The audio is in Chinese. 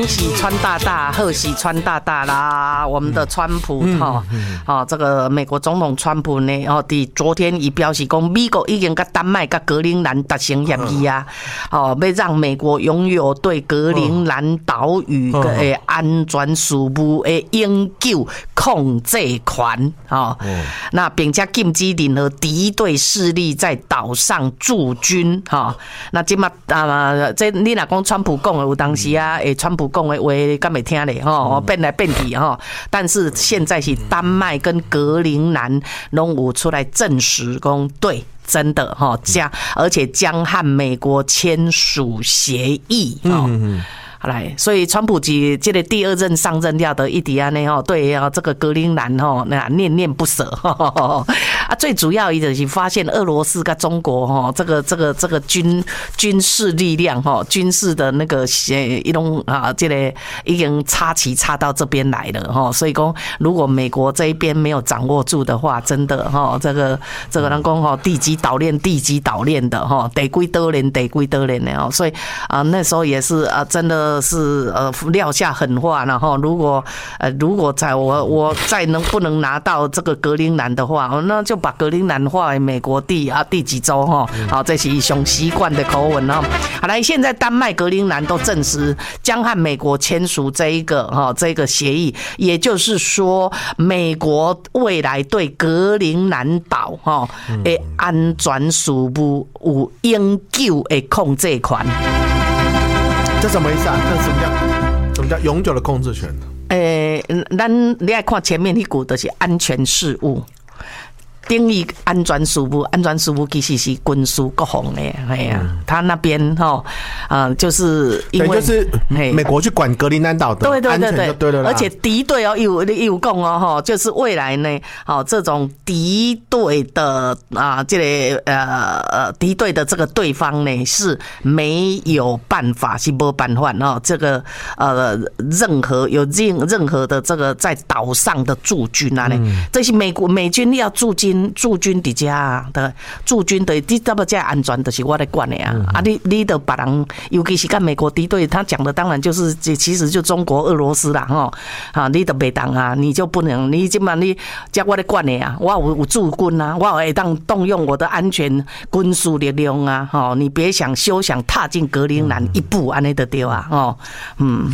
喜川大大，贺喜川大大啦！我们的川普这个美国总统川普呢，昨天已表示讲，美国已经跟丹麦、跟格陵兰达成协议啊，要让美国拥有对格陵兰岛屿的安全事务的永久控制权那并且禁止任何敌对势力在岛上驻军那这这你若讲川普讲的有当时啊，川普讲的话敢会听咧变来变去但是现在是丹麦跟格陵兰拢有出来证实讲对。真的而且将和美国签署协议好来，所以川普这个第二任上任了的一底安呢对这个格陵兰念念不舍最主要就是发现俄罗斯跟中国这个军事力量军事的那个一种这个已经插旗插到这边来了所以说如果美国这一边没有掌握住的话，真的这个人讲地基岛链的得几多年的所以那时候也是真的是撂下狠话了如果我再不能拿到这个格陵兰的话，那就把格陵兰划为美国第几州这是上习惯的口吻好来，现在丹麦、格陵兰都证实将和美国签署这一个协议，也就是说，美国未来对格陵兰岛的安全事务有永久的控制权。 这什么意思啊？这什么叫永久的控制权？ 你要看前面那句就是安全事务。定义安全事务其实是军事国防的，他那边就是因为就是美国去管格陵兰岛的安全就对了啦。 而且敌对有讲就是未来呢，这种敌对的这个敌对的这个对方呢是没有办法这个任何的这个在岛上的驻军这是美军要驻军伫遮的驻军的，你怎么这安全就是我在管的你的别人，尤其是跟美国敌对，他讲的当然就是其实就中国、俄罗斯啦你的袂当你就不能，你今晚你叫我在管的我有驻军我会当动用我的安全军事力量你别想休想踏进格陵兰一步，安尼就对